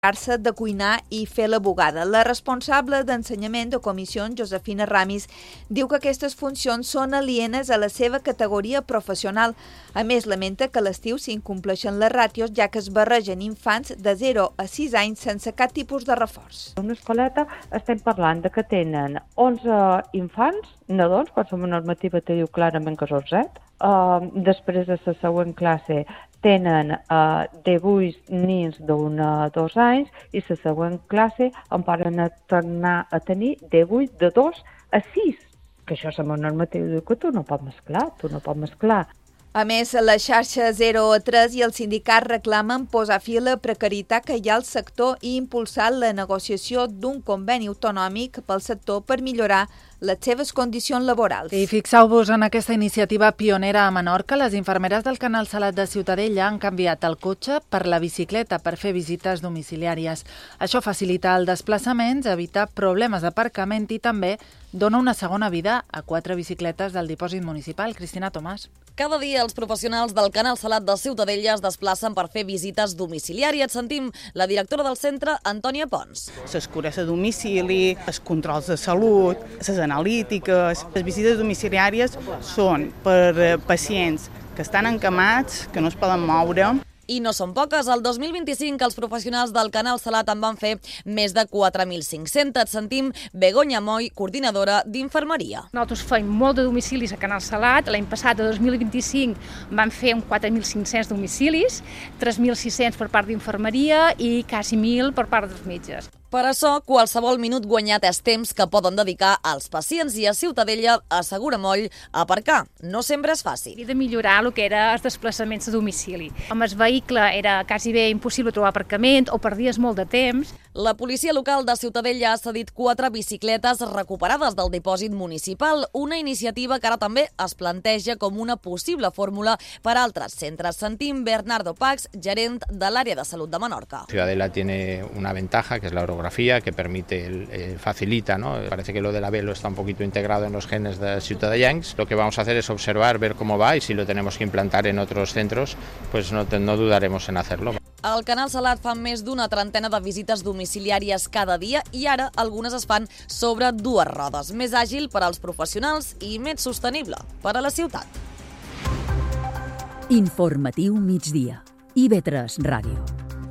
se de cuinar i fer la bugada. La responsable d'ensenyament de comissions, Josefina Ramis, diu que aquestes funcions són alienes a la seva categoria professional. A més, lamenta que a l'estiu s'incompleixen les ràtios, ja que es barregen infants de 0 a 6 anys sense cap tipus de reforç. En una escoleta estem parlant de que tenen 11 infants, nadons, quan som una normativa te diu clarament que són 7. Després de la següent classe tenen 18 nins d'un a 2 anys i la següent classe en poden tornar a tenir 18 de 2 a 6. Que això és la normativa, diu que tu no pots mesclar. A més, la xarxa 0 a 3 i els sindicats reclamen posar fi a la precarietat que hi ha al sector i impulsar la negociació d'un conveni autonòmic pel sector per millorar les seves condicions laborals. I fixeu-vos en aquesta iniciativa pionera a Menorca. Les infermeres del Canal Salat de Ciutadella han canviat el cotxe per la bicicleta per fer visites domiciliàries. Això facilita el desplaçament, evita problemes d'aparcament i també dona una segona vida a 4 bicicletes del dipòsit municipal. Cristina Tomàs. Cada dia els professionals del Canal Salat de Ciutadella es desplacen per fer visites domiciliàries. Sentim la directora del centre, Antònia Pons. Les cures a domicili, els controls de salut, les analítiques. Les visites domiciliàries són per pacients que estan encamats, que no es poden moure. I no són poques. El 2025 els professionals del Canal Salat en van fer més de 4.500. Sentim Begoña Moy, coordinadora d'infermeria. Nosaltres fem molt de domicilis a Canal Salat. L'any passat, de 2025, van fer uns 4.500 domicilis, 3.600 per part d'infermeria i quasi 1.000 per part dels metges. Per això, qualsevol minut guanyat és temps que poden dedicar als pacients i a Ciutadella, assegura Moll, aparcar. No sempre és fàcil. Havia de millorar el que era els desplaçaments a domicili. Amb el vehicle era quasi bé impossible trobar aparcament o perdies molt de temps. La policia local de Ciutadella ha cedit 4 bicicletes recuperades del dipòsit municipal, una iniciativa que ara també es planteja com una possible fórmula per a altres centres. Sentim Bernardo Pax, gerent de l'àrea de salut de Menorca. Ciutadella tiene una ventaja, que es la orografía, que permite, facilita, ¿no? Parece que lo del AVELO está un poquito integrado en los genes de ciudadellancs. Lo que vamos a hacer es observar, ver cómo va y si lo tenemos que implantar en otros centros, pues no dudaremos en hacerlo. Al Canal Salat fan més d'una trentena de visites domiciliàries cada dia i ara algunes es fan sobre 2 rodes, més àgil per als professionals i més sostenible per a la ciutat. Informatiu migdia. IB3 Ràdio.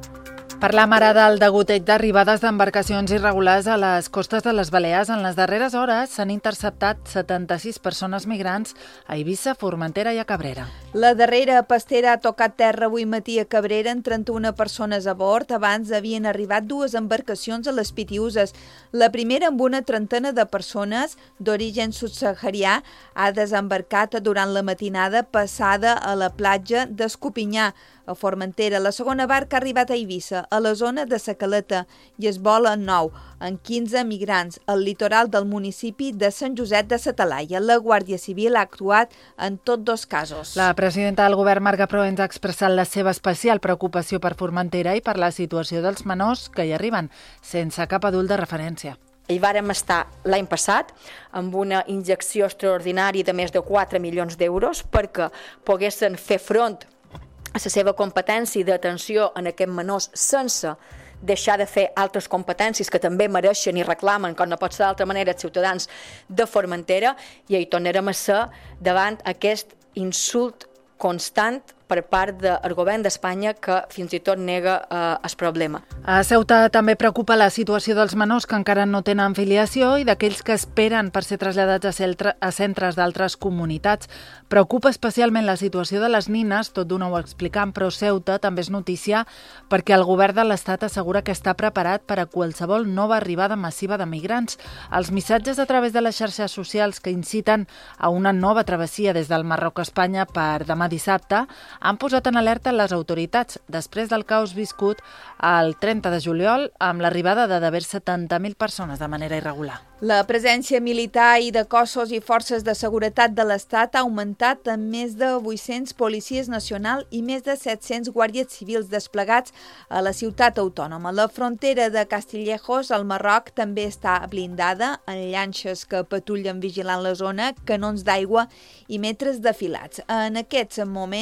Parlam ara del degoteig d'arribades d'embarcacions irregulars a les costes de les Balears. En les darreres hores s'han interceptat 76 persones migrants a Eivissa, Formentera i a Cabrera. La darrera pastera ha tocat terra avui matí a Cabrera amb 31 persones a bord. Abans havien arribat 2 embarcacions a les Pitiüses. La primera, amb una trentena de persones d'origen subsaharià, ha desembarcat durant la matinada passada a la platja d'Escopinyà, a Formentera. La segona barca ha arribat a Eivissa, a la zona de Sa Caleta, i es vola 9, amb 15 migrants, al litoral del municipi de Sant Josep de sa Talaia. La Guàrdia Civil ha actuat en tots 2 casos. La presidenta del govern, Marga Proens, ha expressat la seva especial preocupació per Formentera i per la situació dels menors que hi arriben, sense cap adult de referència. Hi vàrem estar l'any passat amb una injecció extraordinària de més de 4 milions d'euros perquè poguessin fer front a la seva competència d'atenció en aquests menors sense deixar de fer altres competències que també mereixen i reclamen, com no pot ser d'altra manera, els ciutadans de Formentera, i hi tornarem a ser davant aquest insult constant per part del govern d'Espanya que fins i tot nega el problema. A Ceuta també preocupa la situació dels menors que encara no tenen filiació i d'aquells que esperen per ser traslladats a centres d'altres comunitats. Preocupa especialment la situació de les nines, tot d'una ho explicant, però Ceuta també és notícia perquè el govern de l'Estat assegura que està preparat per a qualsevol nova arribada massiva de migrants. Els missatges a través de les xarxes socials que inciten a una nova travessia des del Marroc a Espanya per demà dissabte han posat en alerta les autoritats després del caos viscut el 30 de juliol amb l'arribada de d'haver 70.000 persones de manera irregular. La presència militar i de cossos i forces de seguretat de l'Estat ha augmentat amb més de 800 policies nacionals i més de 700 guàrdies civils desplegats a la ciutat autònoma. La frontera de Castillejos, al Marroc, també està blindada en llanxes que patrullen vigilant la zona, canons d'aigua i metres defilats. En aquests moments,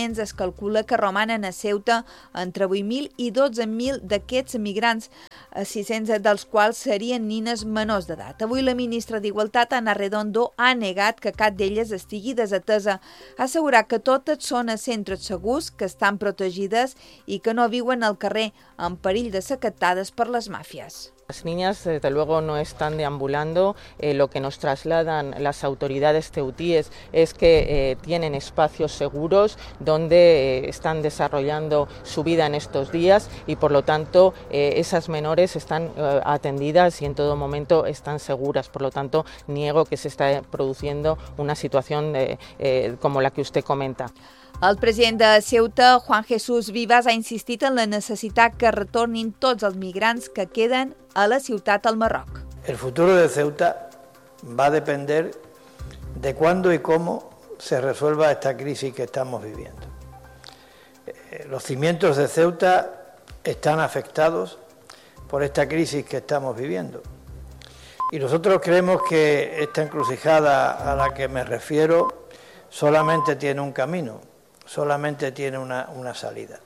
calcula que romanen a Ceuta entre 8.000 i 12.000 d'aquests migrants, 600 dels quals serien nines menors d'edat. Avui la ministra d'Igualtat, Ana Redondo, ha negat que cap d'elles estigui desatesa. Ha assegurat que totes són a centres segurs, que estan protegides i que no viuen al carrer, en perill de ser captades per les màfies. Las niñas, desde luego, no están deambulando. Lo que nos trasladan las autoridades ceutíes es que tienen espacios seguros donde están desarrollando su vida en estos días y, por lo tanto, esas menores están atendidas y en todo momento están seguras. Por lo tanto, niego que se está produciendo una situación como la que usted comenta. El president de Ceuta, Juan Jesús Vivas, ha insistit en la necessitat que retornin tots els migrants que queden a la ciutat al Marroc. El futuro de Ceuta va a depender de cuándo y cómo se resuelva esta crisis que estamos viviendo. Los cimientos de Ceuta están afectados por esta crisis que estamos viviendo. Y nosotros creemos que esta encrucijada a la que me refiero solamente tiene un camino. Solamente tiene una salida.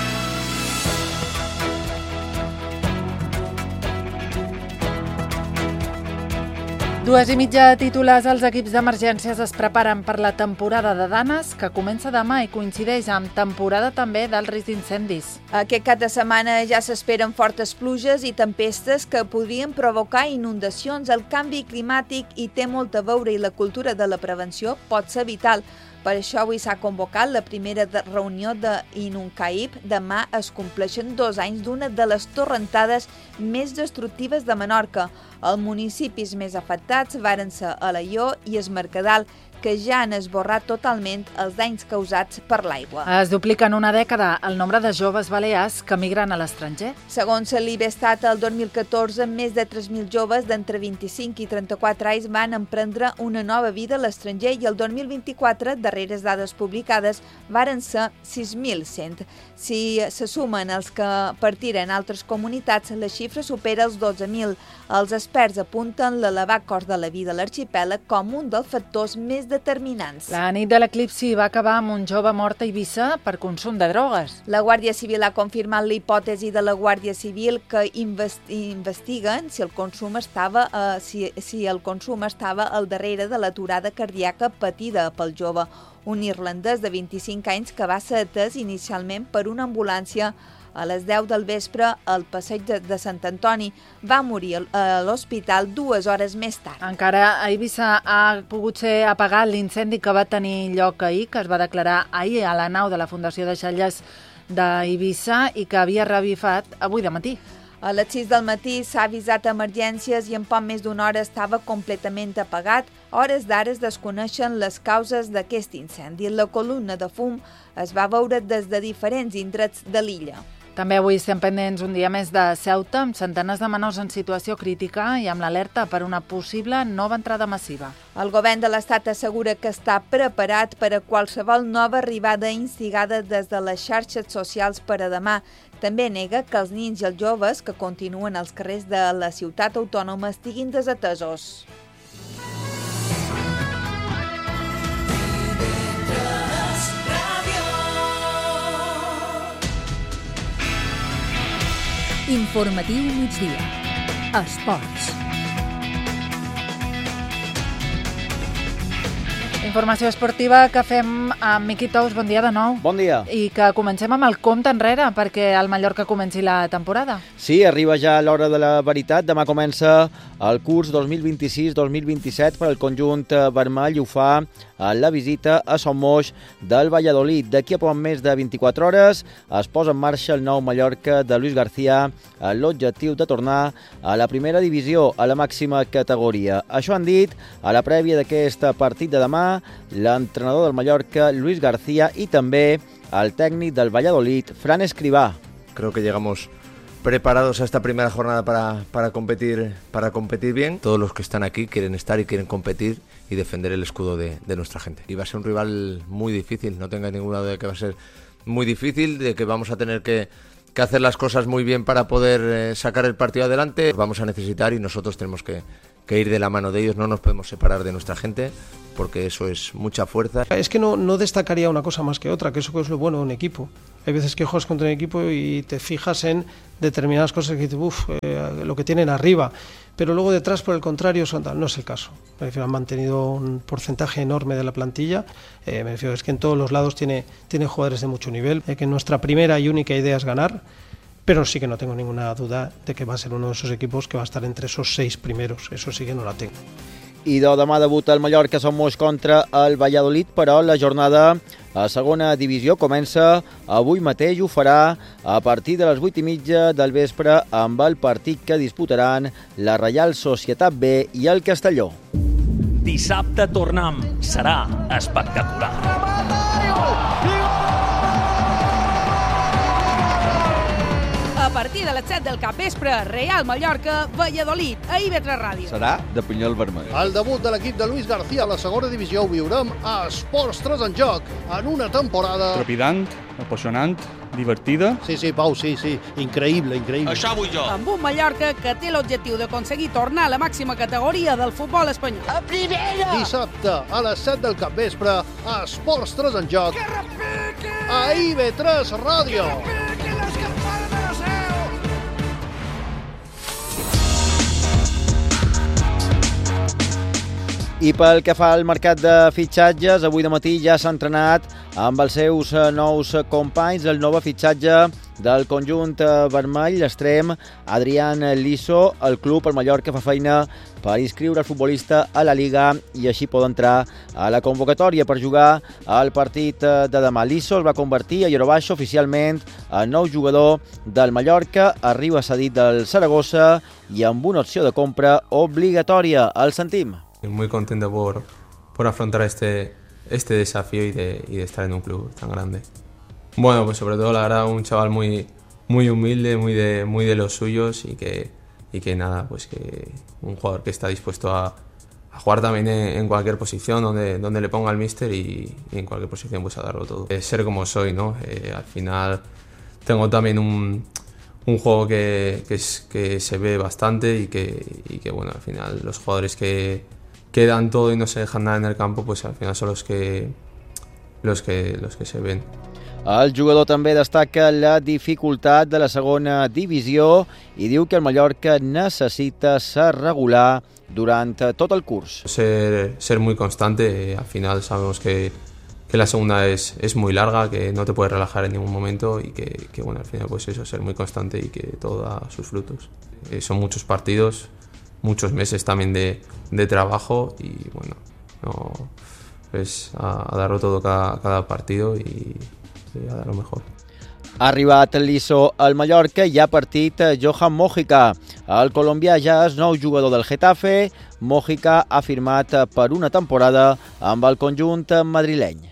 Dues i mitja titulars. Els equips d'emergències es preparen per la temporada de danes, que comença demà i coincideix amb temporada també del risc d'incendis. Aquest cap de setmana ja s'esperen fortes pluges i tempestes que podrien provocar inundacions. El canvi climàtic hi té molt a veure i la cultura de la prevenció pot ser vital. Per això avui s'ha convocat la primera reunió d'Inuncaip. Demà es compleixen 2 anys d'una de les torrentades més destructives de Menorca. Els municipis més afectats varen ser Alaior i Es Mercadal, que ja han esborrat totalment els danys causats per l'aigua. Es duplica en una dècada el nombre de joves balears que migren a l'estranger. Segons l'Ibestat, el 2014, més de 3.000 joves d'entre 25 i 34 anys van emprendre una nova vida a l'estranger i el 2024, darreres dades publicades, varen ser 6.100. Si se sumen els que partiren altres comunitats, la xifra supera els 12.000. Els experts apunten l'elevat cost de la vida a l'arxipèlag com un dels factors més determinants. La nit de l'eclipsi va acabar amb un jove mort a Eivissa per consum de drogues. La Guàrdia Civil ha confirmat la hipòtesi de la Guàrdia Civil que investiguen si el consum estava al darrere de l'aturada cardíaca patida pel jove, un irlandès de 25 anys que va ser atès inicialment per una ambulància a les 10 del vespre al passeig de Sant Antoni. Va morir a l'hospital 2 hores més tard. Encara a Eivissa ha pogut ser apagat l'incendi que va tenir lloc ahir, que es va declarar ahir a la nau de la Fundació de Xalles d'Eivissa i que havia revifat avui de matí. A les 6 del matí s'ha avisat emergències i en poc més d'una hora estava completament apagat. A hores d'ara es desconeixen les causes d'aquest incendi. La columna de fum es va veure des de diferents indrets de l'illa. També avui estem pendents un dia més de Ceuta, amb centenars de menors en situació crítica i amb l'alerta per una possible nova entrada massiva. El govern de l'Estat assegura que està preparat per a qualsevol nova arribada instigada des de les xarxes socials per a demà. També nega que els nins i els joves que continuen als carrers de la ciutat autònoma estiguin desatesos. Informatiu migdia. Esports. Informació esportiva que fem amb Miqui Tous. Bon dia de nou. Bon dia. I que comencem amb el compte enrere perquè el Mallorca comenci la temporada. Sí, arriba ja l'hora de la veritat. Demà comença el curs 2026-2027 per al conjunt vermell i ho fa la visita a Son Moix del Valladolid. D'aquí a poc més de 24 hores es posa en marxa el nou Mallorca de Luis García amb l'objectiu de tornar a la primera divisió, a la màxima categoria. Això han dit a la prèvia d'aquest partit de demà l'entrenador del Mallorca, Luis García, y també el tècnic del Valladolid, Fran Escribá. Creo que llegamos preparados a esta primera jornada para competir bien. Todos los que están aquí quieren estar y quieren competir y defender el escudo de nuestra gente. Y va a ser un rival muy difícil, no tengáis ninguna duda de que va a ser muy difícil, de que vamos a tener que hacer las cosas muy bien para poder sacar el partido adelante. Vamos a necesitar y nosotros tenemos que ir de la mano de ellos, no nos podemos separar de nuestra gente, porque eso es mucha fuerza. Es que no destacaría una cosa más que otra, que eso es lo bueno de un equipo. Hay veces que juegas contra un equipo y te fijas en determinadas cosas que dices, lo que tienen arriba, pero luego detrás, por el contrario, no es el caso. Me refiero, han mantenido un porcentaje enorme de la plantilla. Me refiero, es que en todos los lados tiene jugadores de mucho nivel, que nuestra primera y única idea es ganar, pero sí que no tengo ninguna duda de que va a ser uno de esos equipos que va a estar entre esos 6 primeros, eso sí que no la tengo. I demà debuta el Mallorca Somos contra el Valladolid, però la jornada a segona divisió comença avui mateix, ho farà a partir de les 8:30 del vespre amb el partit que disputaran la Reial Societat B i el Castelló. Dissabte tornem, serà espectacular. A partir de les 7 del capvespre, Real Mallorca, Valladolid, a IB3 Ràdio. Serà de Pinyol Vermell. El debut de l'equip de Luis García a la segona divisió ho viurem a Esports 3 en joc, en una temporada... Trepidant, apassionant, divertida. Sí, Pau, sí, increïble. Això vull jo. Amb un Mallorca que té l'objectiu d'aconseguir tornar a la màxima categoria del futbol espanyol. A primera! Dissabte, a les 7 del capvespre, a Esports 3 en joc, a IB3 Ràdio. I pel que fa al mercat de fitxatges, avui de matí ja s'ha entrenat amb els seus nous companys el nou fitxatge del conjunt vermell, l'extrem Adrián Liso. El club, el Mallorca, fa feina per inscriure el futbolista a la Liga i així pot entrar a la convocatòria per jugar al partit de demà. Liso es va convertir a Eurobaixo oficialment en nou jugador del Mallorca, arriba cedit del Saragossa i amb una opció de compra obligatòria. El sentim. Muy contento por afrontar este desafío y de estar en un club tan grande. Bueno, pues sobre todo la verdad un chaval muy humilde, muy de los suyos y que nada, pues que un jugador que está dispuesto a jugar también en cualquier posición donde le ponga el míster y en cualquier posición pues a darlo todo. Ser como soy, ¿no? Al final tengo también un juego que se ve bastante y que bueno, al final los jugadores que dan todo y no se dejan nada en el campo, pues al final son los que se ven. El jugador també destaca la dificultat de la segona divisió i diu que el Mallorca necessita ser regular durant tot el curs. Ser muy constante, al final sabemos que la segunda es muy larga, que no te puedes relajar en ningún momento y que bueno, al final pues eso, ser muy constante y que todo da sus frutos. Son muchos partidos, muchos meses también de trabajo y bueno, pues a darlo todo cada partido y a dar lo mejor. Ha arribat Liso al Mallorca i ha partit Johan Mojica. El colombià ja és nou jugador del Getafe. Mojica ha firmat per una temporada amb el conjunt madrileny.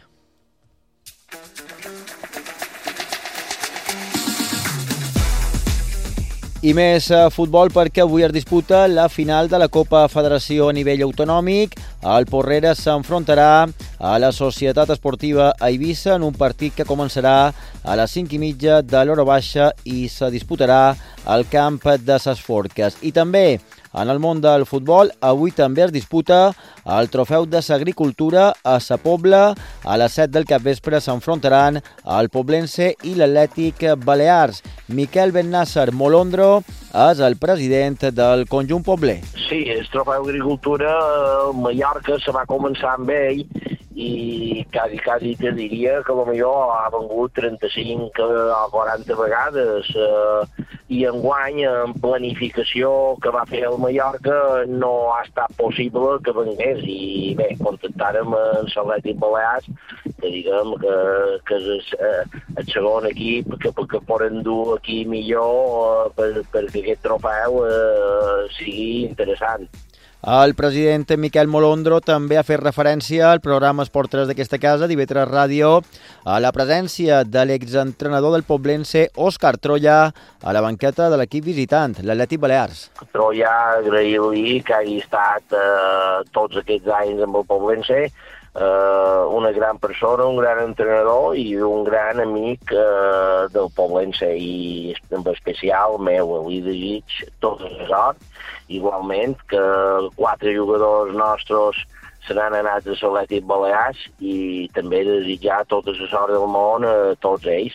I més futbol perquè avui es disputa la final de la Copa Federació a nivell autonòmic. El Porreres s'enfrontarà a la Societat Esportiva Eivissa en un partit que començarà a les 5:30 de l'hora baixa i se disputarà al camp de Ses Forques. I també en el món del futbol, avui també es disputa el trofeu de l'agricultura a Sa Pobla. A les 7 del capvespre s'enfrontaran el Poblense i l'Atlètic Balears. Miquel Bennàsser Molondro és el president del conjunt pobler. Sí, el trofeu d'agricultura al Mallorca se va començar amb ell i quasi te diria que potser ha vengut 35 o 40 vegades i enguany en planificació que va fer el Mallorca no ha estat possible que vengués i bé, contactàrem amb l'Atlètic Balears que diguem que és el segon equip que poden dur aquí millor perquè aquest trofeu sigui interessant. El president Miquel Molondro també ha fet referència al programa Esport 3 d'aquesta casa, d'IB3 Ràdio, a la presència de l'exentrenador del Poblense, Òscar Troya, a la banqueta de l'equip visitant, l'Atlètic Balears. Troya, agrair-li que hagi estat tots aquests anys amb el Poblense, una gran persona, un gran entrenador i un gran amic del poblense, i en especial meu. Li desig tota la sort, igualment que 4 jugadors nostres seran anats a l'Atlètic Balears, i també desitjar tota la sort del món a tots ells.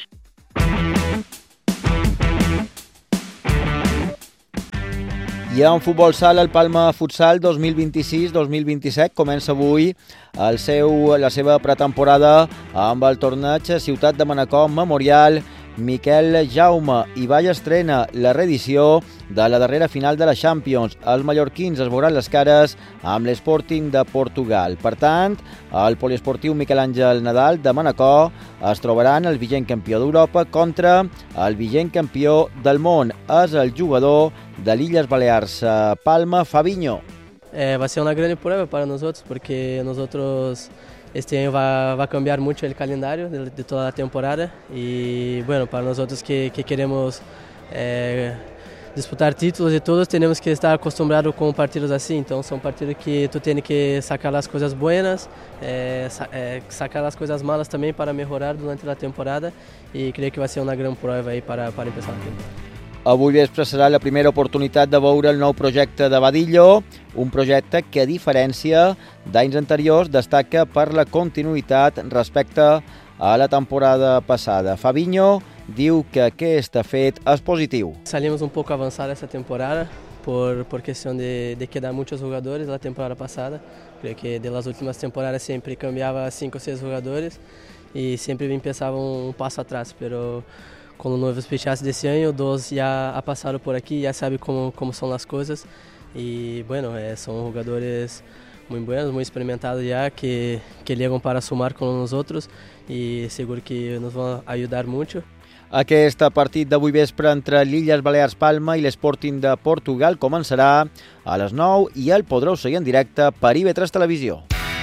I en futbol sala, el Palma Futsal 2026-2027 comença avui la seva pretemporada amb el torneig Ciutat de Manacor Memorial Miquel Jaume, i Vall estrena la reedició de la darrera final de la Champions. Els mallorquins es veuran les cares amb l'Sporting de Portugal. Per tant, el poliesportiu Miquel Àngel Nadal de Manacor es trobaran el vigent campió d'Europa contra el vigent campió del món. És el jugador de l'Illes Balears Palma, Fabinho. Va a ser una gran prueba para nosotros, porque nosotros este año va a cambiar mucho el calendario de toda la temporada, y bueno, para nosotros que queremos disputar títulos y todos tenemos que estar acostumbrados con partidos así. Entonces son partidos que tú tienes que sacar las cosas buenas, sacar las cosas malas también para mejorar durante la temporada, y creo que va a ser una gran prueba ahí para empezar la temporada. Avui vespre serà la primera oportunitat de veure el nou projecte de Badillo, un projecte que, a diferència d'anys anteriors, destaca per la continuïtat respecte a la temporada passada. Fabinho diu que aquest fet és positiu. Salimos un poco avanzada esta temporada por cuestión de quedar muchos jugadores la temporada pasada. Creo que de las últimas temporadas siempre cambiaba 5 o 6 jugadores y siempre empezaba un paso atrás, pero con los nuevos fichajes de este año, 2 ya ha pasado por aquí, ya sabe cómo son las cosas, y bueno, son jugadores muy buenos, muy experimentados ya, que llegan para sumar con nosotros, y seguro que nos van a ayudar mucho. Aquest partit d'avui vespre entre l'Illes Balears Palma i l'Sporting de Portugal començarà a les 9 i el podreu seguir en directe per IB3 Televisió.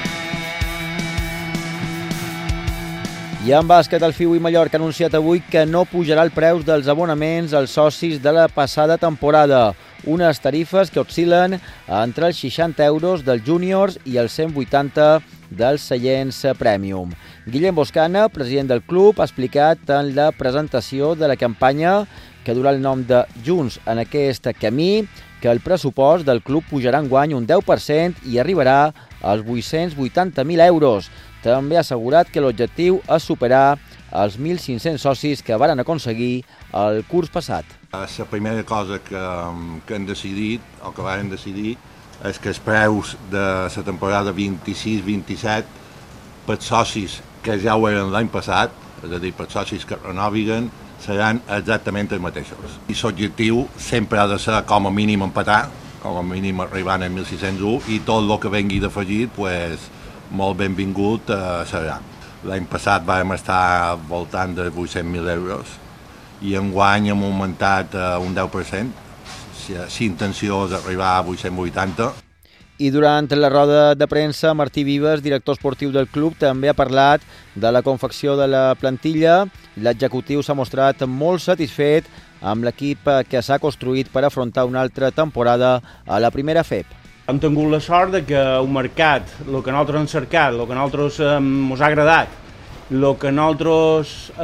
I en bàsquet, el FIU Mallorca ha anunciat avui que no pujarà el preu dels abonaments als socis de la passada temporada, unes tarifes que oscil·len entre els 60 euros dels júniors i els 180 dels seients Premium. Guillem Boscana, president del club, ha explicat en la presentació de la campanya que durà el nom de Junts en aquest camí que el pressupost del club pujarà enguany un 10% i arribarà als 880.000 euros. També ha assegurat que l'objectiu és superar els 1.500 socis que varen aconseguir el curs passat. La primera cosa que hem decidit, o que varen decidir, és que els preus de la temporada 26-27 per socis que ja ho eren l'any passat, és a dir, per socis que renoviguen, seran exactament els mateixos. I l'objectiu sempre ha de ser com a mínim empatar, com a mínim arribant a 1.601, i tot el que vengui d'afegit, pues, molt benvingut serà. L'any passat vam estar al voltant de 800.000 euros i enguany hem augmentat un 10%. L'intenció és arribar a 880. I durant la roda de premsa, Martí Vives, director esportiu del club, també ha parlat de la confecció de la plantilla. L'executiu s'ha mostrat molt satisfet amb l'equip que s'ha construït per afrontar una altra temporada a la primera FEP. Hem tingut la sort de que el mercat, el que nosaltres hem cercat, el que nosaltres ens ha agradat, el que nosaltres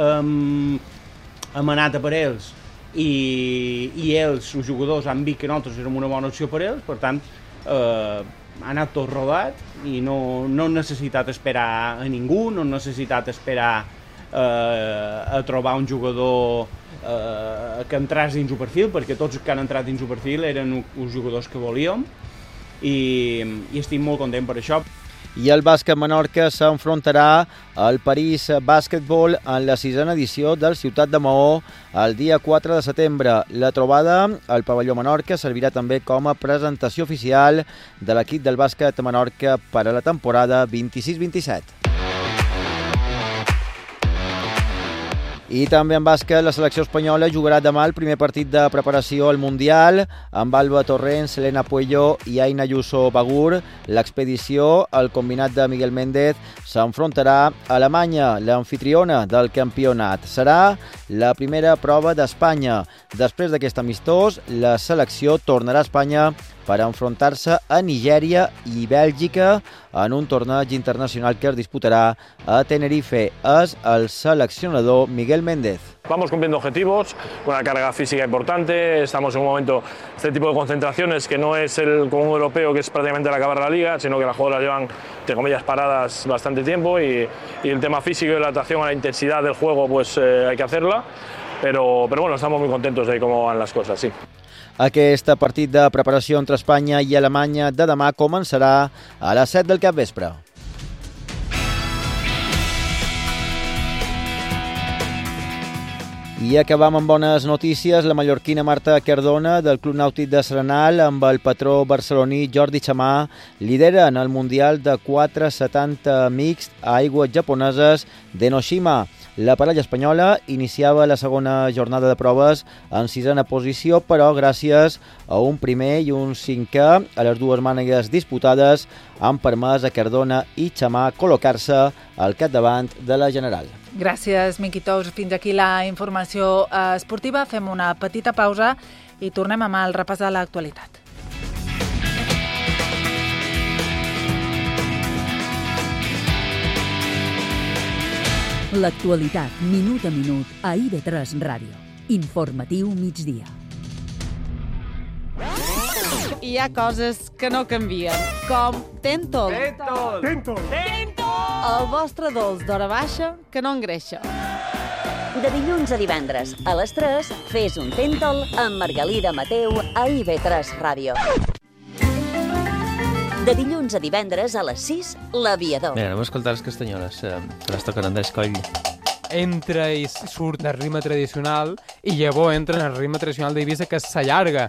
hem anat a per ells i ells, els jugadors, han vist que nosaltres érem una bona opció per ells, per tant, ha anat tot rodat i no hem necessitat esperar a ningú, no hem necessitat esperar a trobar un jugador que entrés dins el perfil, perquè tots els que han entrat dins el perfil eren els jugadors que volíem, i estic molt content per això. I el bàsquet Menorca s'enfrontarà al París Bàsquetbol en la 6a edició del Ciutat de Maó el dia 4 de setembre. La trobada al pavelló Menorca servirà també com a presentació oficial de l'equip del bàsquet Menorca per a la temporada 26-27. I també en bàsquet, la selecció espanyola jugarà demà el primer partit de preparació al Mundial amb Alba Torrents, Elena Puello i Aina Ayuso Bagur. L'expedició, el combinat de Miguel Méndez, s'enfrontarà a Alemanya, l'amfitriona del campionat. Serà la primera prova d'Espanya. Després d'aquest amistós, la selecció tornarà a Espanya per enfrontar-se a Nigèria i Bèlgica en un torneig internacional que es disputarà a Tenerife. És el seleccionador Miguel Méndez. Vamos cumpliendo objetivos, con una carga física importante, estamos en un momento, este tipo de concentraciones, que no es el común europeo, que es prácticamente el acabar la liga, sino que las jugadoras llevan, entre comillas, paradas bastante tiempo y el tema físico y la adaptación a la intensidad del juego, pues hay que hacerla, pero bueno, estamos muy contentos de cómo van las cosas, sí. Aquest partit de preparació entre Espanya i Alemanya de demà començarà a les 7 del capvespre. I acabam amb bones notícies. La mallorquina Marta Cardona, del Club Nàutic de Serenal, amb el patró barceloní Jordi Chamà, lidera en el Mundial de 470 mixt a aigües japoneses d'Enoshima. La parella espanyola iniciava la segona jornada de proves en 6a posició, però gràcies a un primer i un 5è a les dues mànegues disputades han permès a Cardona i Chamà col·locar-se al capdavant de la general. Gràcies, Miqui Tous. Fins aquí la informació esportiva. Fem una petita pausa i tornem amb el repàs de l'actualitat. L'actualitat, minut a minut, a IB3 Ràdio. Informatiu migdia. Hi ha coses que no canvien, com Tentol. Tentol! El vostre dolç d'hora baixa que no engreixa. De dilluns a divendres, a les 3, fes un Tentol amb Margalida Mateu a IB3 Ràdio. De dilluns a divendres a les 6, l'Aviador. Mira, anem a escoltar les castanyoles, que les toquen Andrés Coll. Entra i surt del ritme tradicional i llavors entra en el ritme tradicional d'Eivissa, que s'allarga.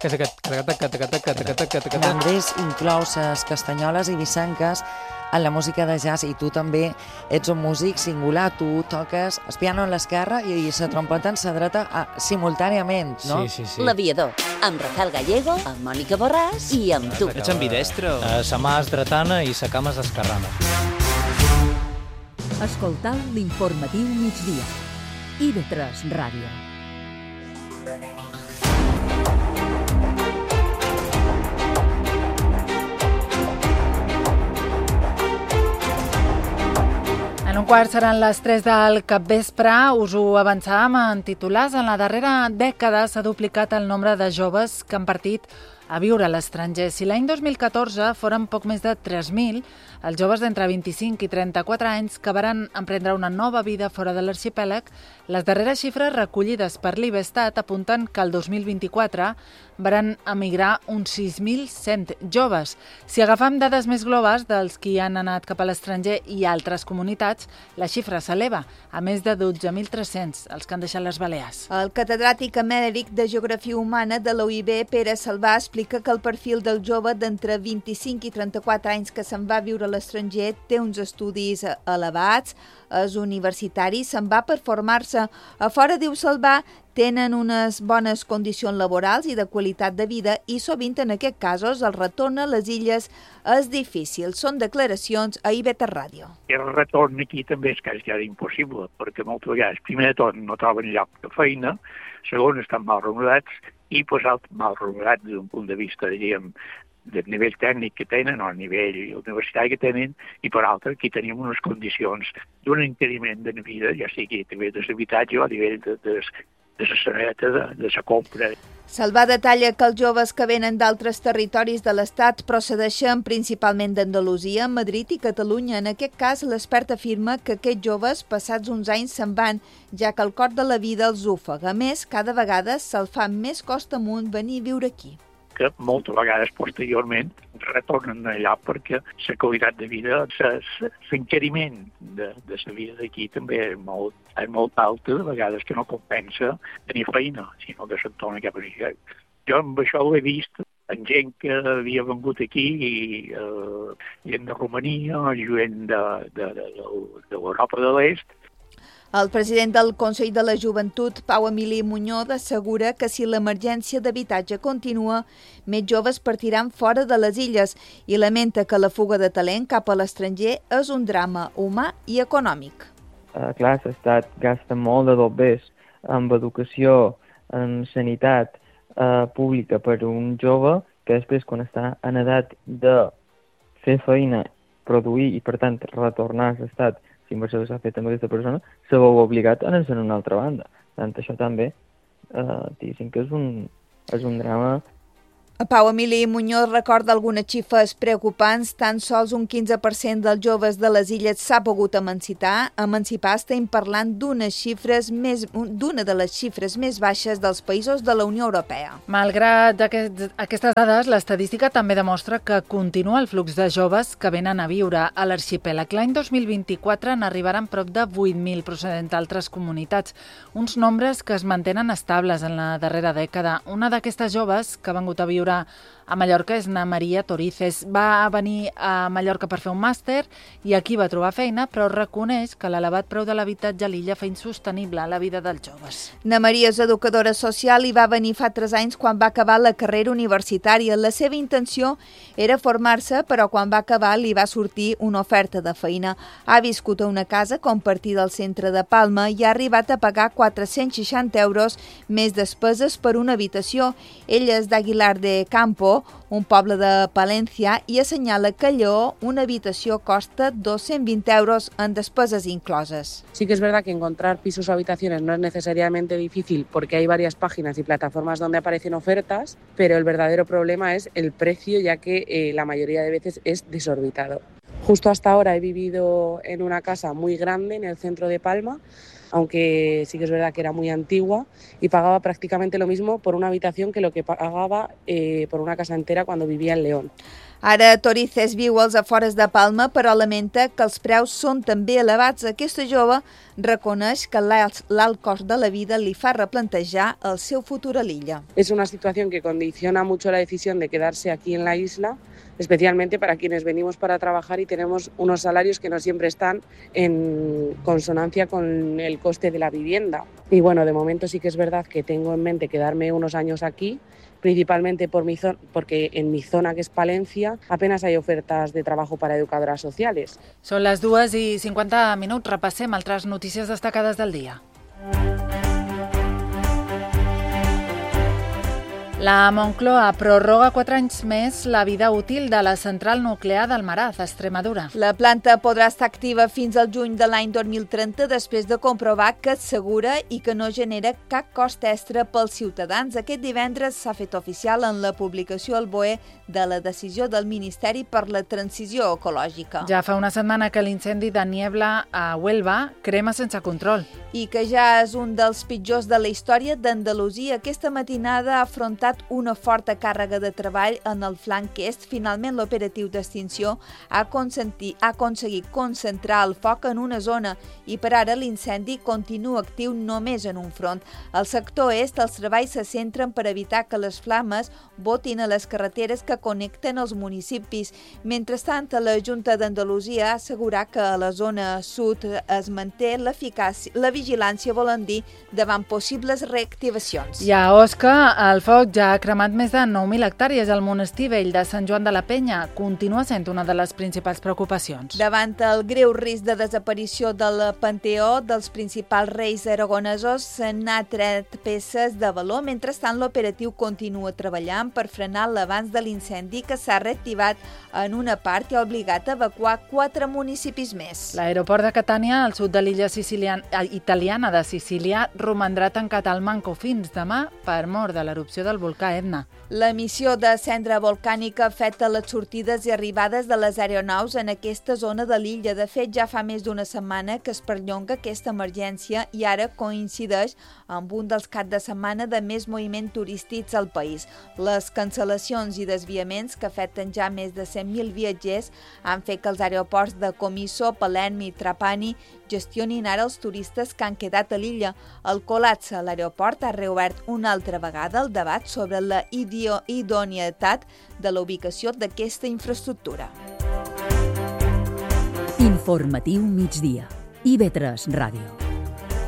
Andrés inclou les castanyoles i vissanques en la música de jazz, i tu també ets un músic singular. Tu toques el piano en l'esquerra i la trompeta en la dreta simultàniament, no? Sí. L'Aviador, amb Rafael Gallego, amb Mònica Borràs i amb tu. Ets ambidestre? Sa mà és dretana i sa cama és esquerrana. Escoltau l'informatiu migdia. IB3 Ràdio. En un quart seran les 3 del capvespre. Us ho avançàvem en titulars. En la darrera dècada s'ha duplicat el nombre de joves que han partit a viure a l'estranger. Si l'any 2014 foren poc més de 3.000, els joves d'entre 25 i 34 anys que varen emprendre una nova vida fora de l'arxipèlag, les darreres xifres recollides per l'Ibestat apunten que el 2024 varen emigrar uns 6.100 joves. Si agafam dades més globals dels qui han anat cap a l'estranger i altres comunitats, la xifra s'eleva a més de 12.300 els que han deixat les Balears. El catedràtic emèrit de Geografia Humana de la UIB, Pere Salvà, explica que el perfil del jove d'entre 25 i 34 anys que se'n va viure a l'estranger té uns estudis elevats, és universitari, se'n va per formar-se. A fora, diu Salvà, tenen unes bones condicions laborals i de qualitat de vida i sovint en aquests casos el retorn a les illes és difícil. Són declaracions a IB3 Ràdio. El retorn aquí també és quasi impossible, perquè moltes vegades, primer de tot, no troben lloc de feina, segon, estan mal remunerats i, mal remunerats des d'un punt de vista, diríem, del nivell tècnic que tenen o el nivell universitari que tenen, i per altre aquí tenim unes condicions d'un encariment de la vida, ja sigui a nivell de l'habitatge o a nivell de la saneta, de la compra. Salvà detalla que els joves que venen d'altres territoris de l'Estat procedeixen principalment d'Andalusia, Madrid i Catalunya. En aquest cas, l'expert afirma que aquests joves, passats uns anys, se'n van, ja que el cost de la vida els ofega. A més, cada vegada se'l fa més costa amunt venir a viure aquí. Que moltes vegades posteriorment retornen allà perquè la qualitat de vida, l'encariment de la vida d'aquí també és molt alta, de vegades que no compensa tenir feina, sinó que se'n torna cap a allà. Jo amb això ho he vist en gent que havia vengut aquí, gent de Romania, gent d'Europa de l'Est. El president del Consell de la Joventut, Pau Emili Muñoz, assegura que si l'emergència d'habitatge continua, més joves partiran fora de les illes i lamenta que la fuga de talent cap a l'estranger és un drama humà i econòmic. Clar, l'Estat gasta molt de dobbers en educació, en sanitat pública per un jove que després, quan està en edat de fer feina, produir i, per tant, retornar a l'estat la inversió que s'ha fet amb aquesta persona, se veu obligat a anar-se'n a una altra banda. Per tant, això també, diguéssim que és un drama. Pau Emili Muñoz recorda algunes xifres preocupants. Tan sols un 15% dels joves de les illes s'ha pogut emancipar. Estem parlant d'una de les xifres més baixes dels països de la Unió Europea. Malgrat aquestes dades, l'estadística també demostra que continua el flux de joves que venen a viure a l'arxipèlag. L'any 2024 n'arribaran prop de 8.000 procedents d'altres comunitats, uns nombres que es mantenen estables en la darrera dècada. Una d'aquestes joves que ha vingut a viure a Mallorca és na Maria Torices. Va venir a Mallorca per fer un màster i aquí va trobar feina, però reconeix que l'elevat preu de l'habitatge a l'illa fa insostenible la vida dels joves. Na Maria és educadora social i va venir fa 3 anys quan va acabar la carrera universitària. La seva intenció era formar-se, però quan va acabar li va sortir una oferta de feina. Ha viscut a una casa compartida al centre de Palma i ha arribat a pagar 460 euros més despeses per una habitació. Ella és d'Aguilar de Campo, un poble de Palència, i assenyala que a Lleó una habitació costa 220 euros en despeses incloses. Sí que es verdad que encontrar pisos o habitaciones no es necesariamente difícil porque hay varias páginas y plataformas donde aparecen ofertas, pero el verdadero problema es el precio, ya que la mayoría de veces es desorbitado. Justo hasta ahora he vivido en una casa muy grande en el centro de Palma, aunque sí que es verdad que era muy antigua, y pagaba prácticamente lo mismo por una habitación que lo que pagaba por una casa entera cuando vivía en León. Ara Torices viu als afores de Palma, però lamenta que els preus són també elevats. Aquesta jove reconeix que l'alt cost de la vida li fa replantejar el seu futur a l'illa. Es una situación que condiciona mucho la decisión de quedarse aquí en la isla, especialmente para quienes venimos para trabajar y tenemos unos salarios que no siempre están en consonancia con el coste de la vivienda. Y bueno, de momento sí que es verdad que tengo en mente quedarme unos años aquí, principalmente porque en mi zona, que es Palencia, apenas hay ofertas de trabajo para educadoras sociales. Són les 2:50. Repassem altres notícies destacades del dia. La Moncloa prorroga 4 anys més la vida útil de la central nuclear d'Almaraz, a Extremadura. La planta podrà estar activa fins al juny de l'any 2030 després de comprovar que és segura i que no genera cap cost extra pels ciutadans. Aquest divendres s'ha fet oficial en la publicació al BOE de la decisió del Ministeri per la Transició Ecològica. Ja fa una setmana que l'incendi de Niebla a Huelva crema sense control. I que ja és un dels pitjors de la història d'Andalusia. Aquesta matinada ha afrontat una forta càrrega de treball en el flanc est. Finalment, l'operatiu d'extinció ha aconseguit concentrar el foc en una zona i per ara l'incendi continua actiu només en un front. Al sector est, els treballs se centren per evitar que les flames botin a les carreteres que connecten els municipis. Mentrestant, la Junta d'Andalusia ha assegurat que a la zona sud es manté la vigilància, volen dir, davant possibles reactivacions. I a Osca, el foc ja ha cremat més de 9.000 hectàrees. El monestir vell de Sant Joan de la Penya continua sent una de les principals preocupacions. Davant el greu risc de desaparició del panteó dels principals reis aragonesos, se n'ha tret peces de valor. Mentrestant, l'operatiu continua treballant per frenar l'avanç de l'incendi que s'ha reactivat en una part i ha obligat a evacuar 4 municipis més. L'aeroport de Catània, al sud de l'illa italiana de Sicília, romandrà tancat al manco fins demà per mor de l'erupció del volcà Etna. L'emissió de cendra volcànica afecta les sortides i arribades de les aeronaus en aquesta zona de l'illa. De fet, ja fa més d'una setmana que es perllonga aquesta emergència i ara coincideix amb un dels caps de setmana de més moviment turístics al país. Les cancel·lacions i desviaments que afecten ja més de 100.000 viatgers han fet que els aeroports de Comiso, Palerm i Trapani gestionin ara els turistes que han quedat a l'illa. El col·lapse a l'aeroport ha reobert una altra vegada el debat sobre la idoneïtat de la ubicació d'aquesta infraestructura. Informatiu migdia. IB3 Ràdio.